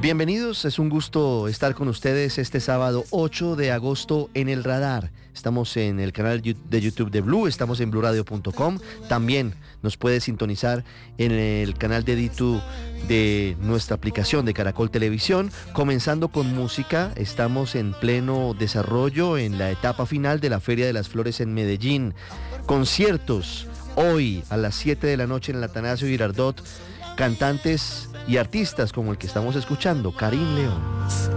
Bienvenidos, es un gusto estar con ustedes este sábado 8 de agosto en El Radar. Estamos en el canal de YouTube de Blue, estamos en bluradio.com. También nos puede sintonizar en el canal de YouTube de nuestra aplicación de Caracol Televisión. Comenzando con música, estamos en pleno desarrollo en la etapa final de la Feria de las Flores en Medellín. Conciertos hoy a las 7 de la noche en el Atanasio Girardot. Cantantes y artistas como el que estamos escuchando, Karim León.